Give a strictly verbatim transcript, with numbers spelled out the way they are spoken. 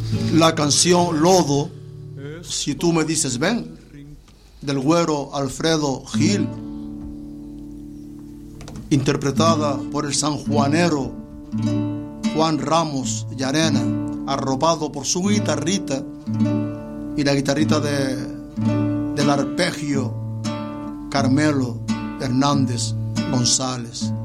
La canción Lodo, si tú me dices ven, del güero Alfredo Gil, interpretada por el sanjuanero Juan Ramos Llarena, arropado por su guitarrita y la guitarrita de, del arpegio Carmelo Hernández González.